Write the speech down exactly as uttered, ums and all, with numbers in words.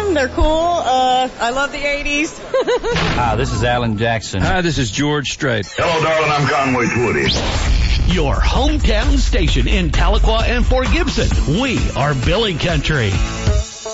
them. They're cool. Uh, I love the eighties. Hi, this is Alan Jackson. Hi, this is George Strait. Hello, darling. I'm Conway Twitty. Your hometown station in Tahlequah and Fort Gibson. We are Billy Country.